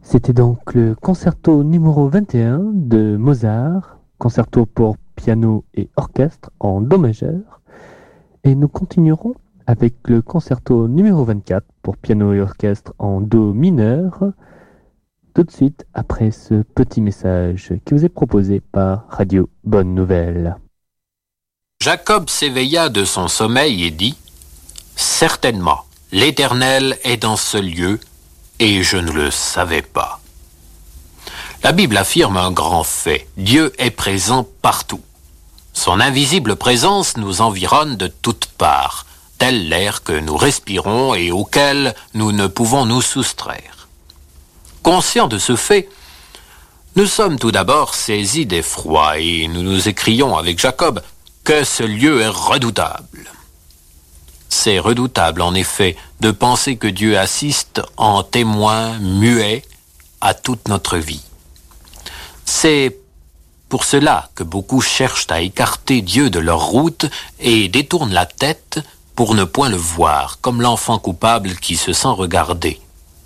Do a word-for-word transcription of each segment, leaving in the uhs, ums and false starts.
C'était donc le concerto numéro vingt et un de Mozart, concerto pour piano et orchestre en do majeur. Et nous continuerons avec le concerto numéro vingt-quatre pour piano et orchestre en do mineur, tout de suite après ce petit message qui vous est proposé par Radio Bonne Nouvelle. Jacob s'éveilla de son sommeil et dit : « Certainement, l'Éternel est dans ce lieu, et je ne le savais pas. » La Bible affirme un grand fait. Dieu est présent partout. Son invisible présence nous environne de toutes parts, tel l'air que nous respirons et auquel nous ne pouvons nous soustraire. Conscients de ce fait, nous sommes tout d'abord saisis d'effroi et nous nous écrions avec Jacob que ce lieu est redoutable. C'est redoutable en effet de penser que Dieu assiste en témoin muet à toute notre vie. C'est pour cela que beaucoup cherchent à écarter Dieu de leur route et détournent la tête pour ne point le voir, comme l'enfant coupable qui se sent regardé.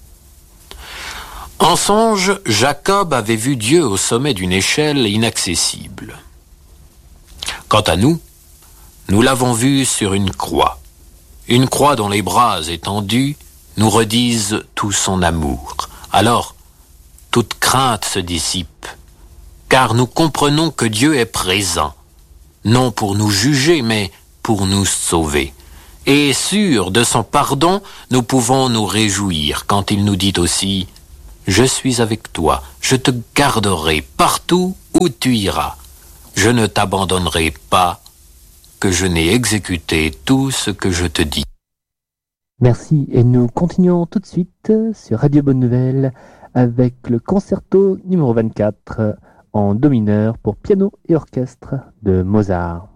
En songe, Jacob avait vu Dieu au sommet d'une échelle inaccessible. Quant à nous, nous l'avons vu sur une croix, une croix dont les bras étendus nous redisent tout son amour. Alors, toute crainte se dissipe, car nous comprenons que Dieu est présent, non pour nous juger, mais pour nous sauver. Et sûrs de son pardon, nous pouvons nous réjouir quand il nous dit aussi : « Je suis avec toi, je te garderai partout où tu iras. Je ne t'abandonnerai pas, que je n'ai exécuté tout ce que je te dis. » Merci, et nous continuons tout de suite sur Radio Bonne Nouvelle avec le concerto numéro vingt-quatre en do mineur pour piano et orchestre de Mozart.